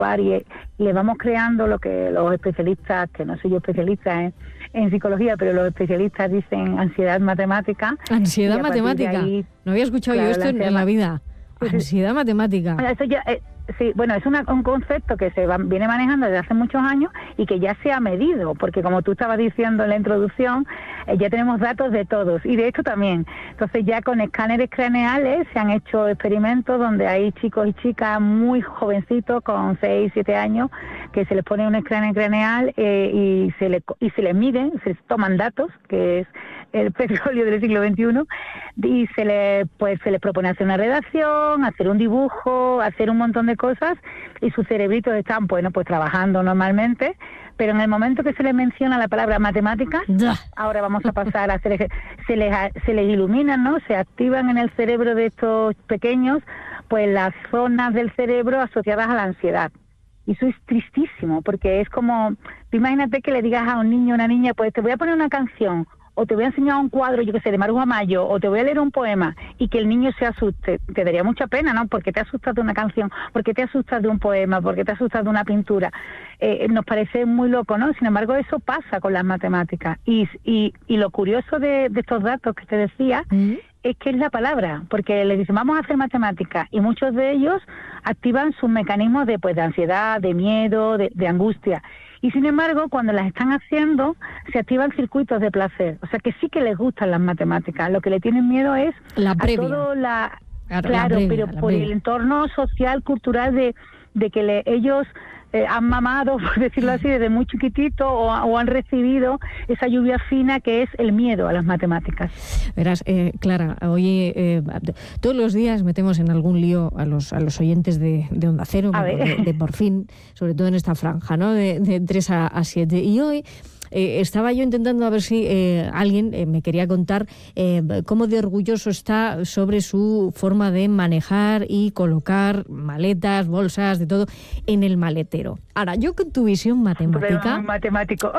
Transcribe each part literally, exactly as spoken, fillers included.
y, y le vamos creando lo que los especialistas, que no soy yo especialista en, en psicología, pero los especialistas dicen ansiedad matemática. Ansiedad matemática. Ahí, no había escuchado claro, yo esto la en la vida. Ansiedad matemática. Eso ya, eh, sí, bueno, es una, un concepto que se va, viene manejando desde hace muchos años y que ya se ha medido, porque como tú estabas diciendo en la introducción, eh, ya tenemos datos de todos, y de hecho también. Entonces ya con escáneres craneales se han hecho experimentos donde hay chicos y chicas muy jovencitos, con seis, siete años, que se les pone un escáner craneal eh, y, se le, y se les miden, se les toman datos, que es el petróleo del siglo veintiuno, y se le pues se les propone hacer una redacción, hacer un dibujo, hacer un montón de cosas, y sus cerebritos están bueno pues trabajando normalmente, pero en el momento que se les menciona la palabra matemáticas, ahora vamos a pasar a hacer, se les se les iluminan, ¿no? Se activan en el cerebro de estos pequeños pues las zonas del cerebro asociadas a la ansiedad. Y eso es tristísimo, porque es como, imagínate que le digas a un niño o una niña, pues te voy a poner una canción, o te voy a enseñar un cuadro, yo que sé, de Maruja Mayo, o te voy a leer un poema, y que el niño se asuste. Te daría mucha pena, ¿no? ¿Por qué te asustas de una canción? ¿Por qué te asustas de un poema? ¿Por qué te asustas de una pintura? Eh, nos parece muy loco, ¿no? Sin embargo, eso pasa con las matemáticas. Y, y, y lo curioso de, de estos datos que te decía, ¿Mm? es que es la palabra, porque les dicen, vamos a hacer matemáticas, y muchos de ellos activan sus mecanismos de, pues, de ansiedad, de miedo, de, de angustia. Y sin embargo, cuando las están haciendo, se activan circuitos de placer. O sea, que sí que les gustan las matemáticas. Lo que le tienen miedo es la previa. a todo la... Claro, claro la previa, pero la por previa. el entorno social, cultural, de, de que le, ellos eh, han mamado, por decirlo así, desde muy chiquitito, o, o han recibido esa lluvia fina que es el miedo a las matemáticas. Verás, eh, Clara, hoy eh, todos los días metemos en algún lío a los a los oyentes de, de Onda Cero, de, de Por Fin, sobre todo en esta franja, ¿no? De, de tres a siete. Y hoy Eh, estaba yo intentando a ver si eh, alguien eh, me quería contar eh, cómo de orgulloso está sobre su forma de manejar y colocar maletas, bolsas, de todo, en el maletero. Ahora, yo con tu visión matemática... Pero matemático.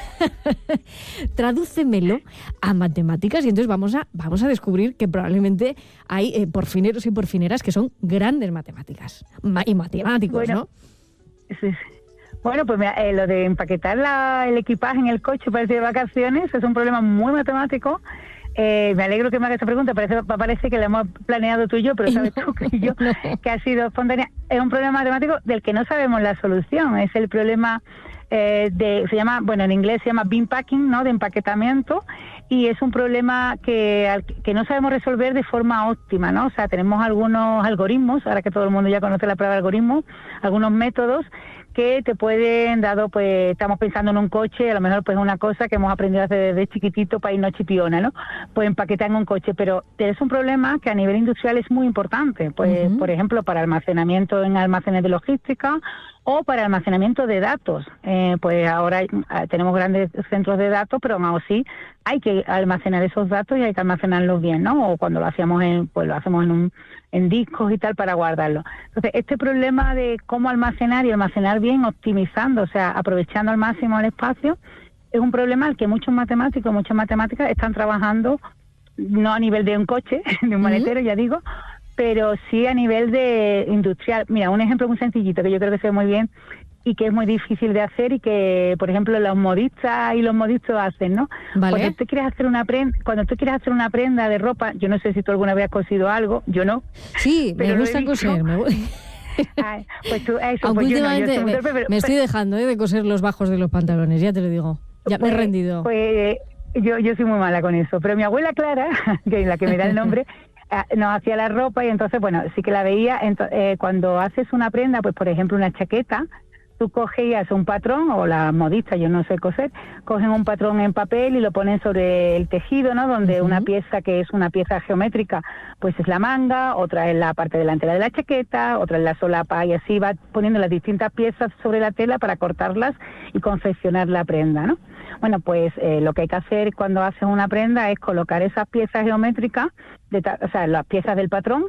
Tradúcemelo a matemáticas y entonces vamos a, vamos a descubrir que probablemente hay eh, porfineros y porfineras que son grandes matemáticas ma- y matemáticos, bueno, ¿no? Sí, sí. Bueno, pues mira, eh, lo de empaquetar la, el equipaje en el coche para irse de vacaciones es un problema muy matemático. Eh, me alegro que me hagas esta pregunta, parece, parece que la hemos planeado tú y yo, pero sabes tú que yo, que ha sido espontánea. Es un problema matemático del que no sabemos la solución. Es el problema eh, de, se llama, bueno, en inglés se llama bean packing, ¿no? De empaquetamiento, y es un problema que, que no sabemos resolver de forma óptima, ¿no? O sea, tenemos algunos algoritmos, ahora que todo el mundo ya conoce la palabra algoritmo, algunos métodos que te pueden, dado pues estamos pensando en un coche, a lo mejor pues una cosa que hemos aprendido desde, desde chiquitito para irnos chipiona, ¿no? Pues empaquetar en un coche, pero es un problema que a nivel industrial es muy importante, pues uh-huh. por ejemplo para almacenamiento en almacenes de logística o para almacenamiento de datos. Eh, pues ahora hay, tenemos grandes centros de datos, pero aún así hay que almacenar esos datos y hay que almacenarlos bien, ¿no? O cuando lo hacíamos en, pues lo hacemos en un en discos y tal para guardarlo. Entonces, este problema de cómo almacenar y almacenar bien, optimizando, o sea, aprovechando al máximo el espacio, es un problema al que muchos matemáticos, muchas matemáticas están trabajando, no a nivel de un coche, de un maletero, uh-huh. ya digo, pero sí a nivel de industrial. Mira, un ejemplo muy sencillito que yo creo que se ve muy bien y que es muy difícil de hacer y que, por ejemplo, los modistas y los modistos hacen, ¿no? Vale. Cuando tú quieres hacer una prenda, cuando tú quieres hacer una prenda de ropa, yo no sé si tú alguna vez has cosido algo, yo no. Sí, me gusta coser, me gusta. Ay, pues tú, eso, Aunque pues últimamente yo no, yo me, pero, me estoy dejando ¿eh? de coser los bajos de los pantalones, ya te lo digo. Ya pues, me he rendido. Pues yo, yo soy muy mala con eso, pero mi abuela Clara, que es la que me da el nombre, nos hacía la ropa y entonces, bueno, sí que la veía. Ento- eh, cuando haces una prenda, pues por ejemplo una chaqueta, tú coges y haces un patrón, o la modista, yo no sé coser, cogen un patrón en papel y lo ponen sobre el tejido, ¿no? Donde uh-huh. una pieza que es una pieza geométrica, pues es la manga, otra es la parte delantera de la chaqueta, otra es la solapa, y así va poniendo las distintas piezas sobre la tela para cortarlas y confeccionar la prenda, ¿no? Bueno, pues eh, lo que hay que hacer cuando haces una prenda es colocar esas piezas geométricas, de ta- o sea, las piezas del patrón,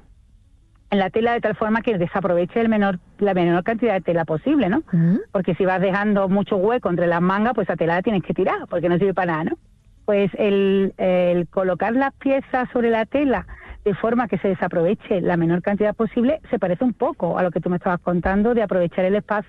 en la tela de tal forma que desaproveche el menor, la menor cantidad de tela posible, ¿no? Uh-huh. Porque si vas dejando mucho hueco entre las mangas, pues esa tela la tienes que tirar, porque no sirve para nada, ¿no? Pues el, el colocar las piezas sobre la tela de forma que se desaproveche la menor cantidad posible se parece un poco a lo que tú me estabas contando de aprovechar el espacio